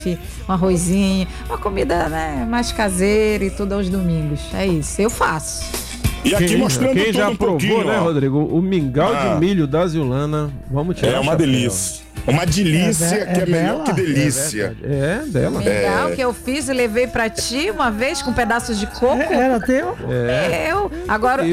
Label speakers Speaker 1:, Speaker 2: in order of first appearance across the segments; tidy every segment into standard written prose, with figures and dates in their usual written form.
Speaker 1: um arrozinho, uma comida, né, mais caseira e tudo aos domingos. É isso, eu faço.
Speaker 2: E aqui mostrando
Speaker 3: quem
Speaker 2: tudo
Speaker 3: já
Speaker 2: um
Speaker 3: provou,
Speaker 2: pouquinho,
Speaker 3: né,
Speaker 2: ó.
Speaker 3: Rodrigo? O mingau de milho da Ziulana. Vamos tirar.
Speaker 2: É uma delícia. Uma delícia que é melhor que delícia.
Speaker 3: É dela.
Speaker 1: Mingau que eu fiz e levei pra ti uma vez com pedaços de coco.
Speaker 4: Era teu?
Speaker 1: Agora,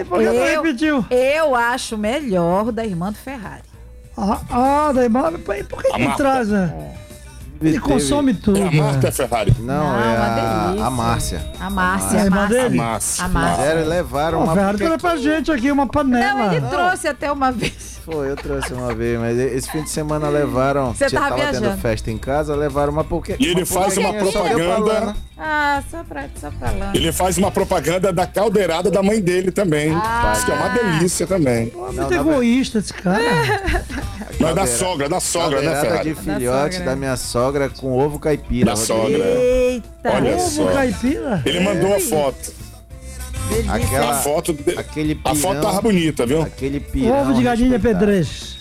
Speaker 1: eu acho melhor o da irmã do Ferrari.
Speaker 4: Da irmã, por que não traz, né? Ele consome tudo.
Speaker 2: É a Marta Ferrari.
Speaker 5: Não, é a Márcia.
Speaker 1: A Márcia.
Speaker 4: A irmã dele?
Speaker 1: A Márcia.
Speaker 5: Eles levaram uma...
Speaker 4: Ferrari trouxe pra gente aqui uma panela.
Speaker 1: Não, ele trouxe até uma vez.
Speaker 5: Foi, eu trouxe uma vez, mas esse fim de semana levaram...
Speaker 1: Você tava
Speaker 5: tendo
Speaker 1: viajando.
Speaker 5: festa em casa, levaram uma porque...
Speaker 2: E ele faz uma propaganda...
Speaker 1: Só pra lá.
Speaker 2: Ele faz uma propaganda da caldeirada da mãe dele também. Diz que é uma delícia também.
Speaker 4: Muito egoísta esse cara.
Speaker 2: Mas da sogra, né, Ferrari?
Speaker 5: De filhote da minha sogra com ovo caipira.
Speaker 2: Da sogra.
Speaker 1: Eita.
Speaker 2: Olha
Speaker 4: Ovo
Speaker 2: só.
Speaker 4: caipira?
Speaker 2: Ele mandou a foto.
Speaker 5: Aquela,
Speaker 2: A foto
Speaker 5: aquele pirão,
Speaker 2: a foto tava bonita, viu?
Speaker 5: Aquele pirão.
Speaker 4: Ovo de galinha pedrez.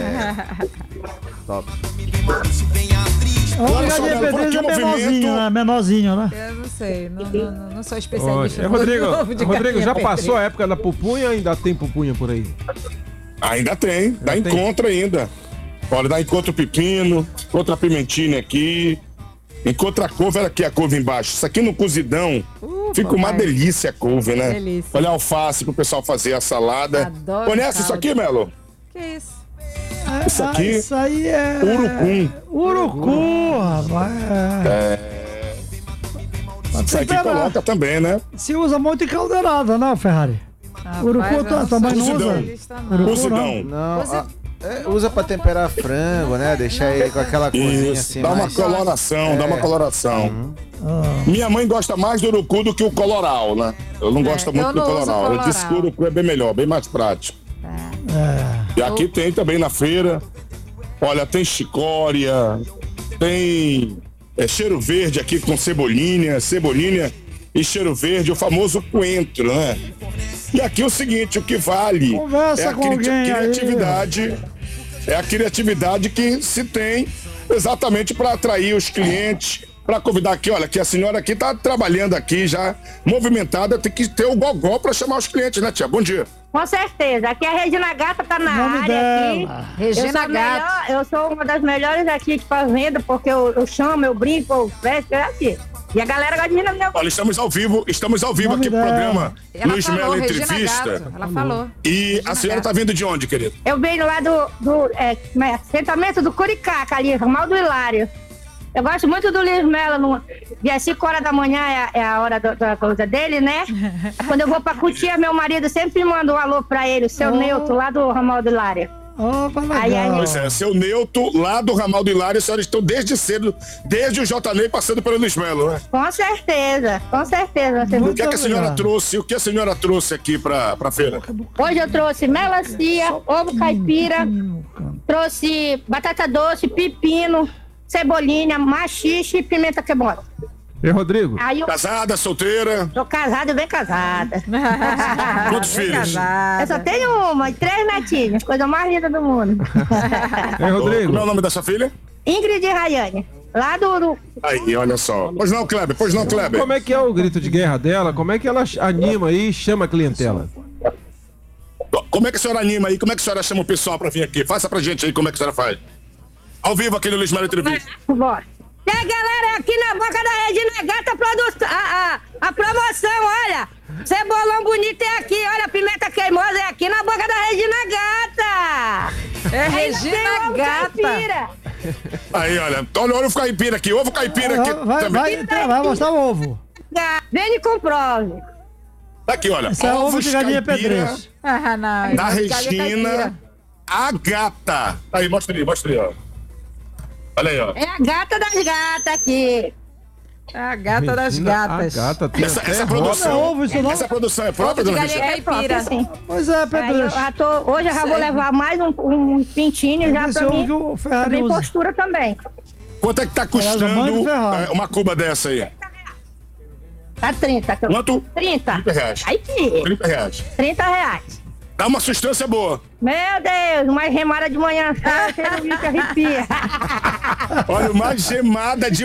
Speaker 5: Top.
Speaker 4: Ovo de galinha pedrez é menorzinho, né? Menorzinho, né?
Speaker 1: Eu não sei, não sou especialista.
Speaker 3: Rodrigo, já passou a época da pupunha ou ainda tem pupunha por aí?
Speaker 2: Ainda tem, dá encontro ainda. Olha, dá encontro pepino, outra pimentinha aqui, encontra a couve, olha aqui a couve embaixo. Isso aqui no cozidão, fica uma delícia a couve, né?
Speaker 1: Delícia.
Speaker 2: Olha a alface pro pessoal fazer a salada.
Speaker 1: Adoro
Speaker 2: Conhece isso aqui, Melo?
Speaker 1: Que isso?
Speaker 2: Isso aqui,
Speaker 4: Isso aí é...
Speaker 2: urucum.
Speaker 4: Urucu, rapaz.
Speaker 2: Isso aqui coloca também, né?
Speaker 4: Se usa muito em caldeirada, não, Ferrari? Urucu também não usa?
Speaker 2: Cozidão.
Speaker 5: Não, usa pra temperar frango, né? Deixar ele com aquela cozinha assim.
Speaker 2: Dá uma coloração, dá uma coloração. Minha mãe gosta mais do urucu do que o coloral, né? Eu não gosto muito do coloral. Eu disse que o urucu é bem melhor, bem mais prático. E aqui tem também na feira. Olha, tem chicória, tem cheiro verde aqui com cebolinha e cheiro verde, o famoso coentro, né? E aqui o seguinte, o que vale
Speaker 4: Conversa com alguém
Speaker 2: criatividade, é a criatividade que se tem exatamente para atrair os clientes, para convidar aqui, olha, que a senhora aqui tá trabalhando aqui já, movimentada, tem que ter o gogó para chamar os clientes, né, tia? Bom dia.
Speaker 6: Com certeza. Aqui a Regina Gata tá na área aqui.
Speaker 1: Regina Gata.
Speaker 6: Eu sou uma das melhores aqui de fazenda, porque eu chamo, eu brinco, eu presto, é aqui. E a galera gosta de vir na minha...
Speaker 2: Olha, estamos ao vivo aqui pro programa Luiz Melo Entrevista.
Speaker 1: Ela falou.
Speaker 2: E
Speaker 1: Regina
Speaker 2: a senhora tá vindo de onde, querido?
Speaker 6: Eu venho lá do assentamento do Curicaca, ali, Ramal do Hilário. Eu gosto muito do Luiz Melo. Às 5 horas da manhã é a hora da coisa dele, né? Quando eu vou pra Cutia, meu marido sempre me manda um alô pra ele, o seu Neuto, lá do Ramal do Hilário.
Speaker 2: Pois é, seu Neuto, lá do Ramal do Hilário, a senhora estão desde cedo, desde o J-Ney passando pelo Luiz Melo, né?
Speaker 6: Com certeza.
Speaker 2: O que a senhora trouxe aqui pra feira?
Speaker 6: Hoje eu trouxe melancia, ovo caipira, trouxe batata doce, pepino, cebolinha, maxixe e pimenta queimada.
Speaker 3: E Rodrigo?
Speaker 2: Casada, solteira?
Speaker 6: Tô casada e bem casada.
Speaker 2: Quantos filhos?
Speaker 6: Eu só tenho uma e 3 netinhos, coisa mais linda do mundo.
Speaker 3: E Rodrigo?
Speaker 2: Como é o nome da sua filha?
Speaker 6: Ingrid e Rayane, lá do...
Speaker 2: Aí, olha só. Pois não, Kleber?
Speaker 3: Como é que é o grito de guerra dela? Como é que ela anima aí e chama a clientela?
Speaker 2: Como é que a senhora anima aí? Como é que a senhora chama o pessoal pra vir aqui? Faça pra gente aí como é que a senhora faz. Ao vivo aqui no Luiz Melo Entrevista.
Speaker 6: Bora. E a galera aqui na boca da Regina Gata, a promoção, olha. Cebolão bonito é aqui, olha, pimenta queimosa é aqui na boca da Regina Gata.
Speaker 1: É Regina Gata.
Speaker 2: Aí, olha o caipira aqui, ovo caipira aqui também.
Speaker 4: Vai mostrar o ovo.
Speaker 6: Vem e comprove.
Speaker 2: Tá aqui, olha,
Speaker 4: Isso é ovo de galinha pedreira.
Speaker 1: Não.
Speaker 2: Da Regina, a gata. Aí, mostra aí, ó. Olha aí, ó.
Speaker 6: É a gata das gatas aqui.
Speaker 1: É a gata das gatas.
Speaker 3: A gata tem
Speaker 2: Essa produção, essa produção é própria, dona Regina?
Speaker 6: É própria, sim.
Speaker 4: Pois é, Pedro.
Speaker 6: Hoje eu já vou levar mais um pintinho já pra mim. Pra mim postura também.
Speaker 2: Quanto é que tá custando uma cuba dessa aí?
Speaker 6: Tá 30.
Speaker 2: Quanto?
Speaker 6: 30.
Speaker 2: 30 reais.
Speaker 6: Aí, filho.
Speaker 2: 30 reais.
Speaker 6: 30 reais.
Speaker 2: Dá uma sustância boa.
Speaker 6: Meu Deus, mais remada de manhã, cheiro de bicho arrepia.
Speaker 2: Olha, uma gemada de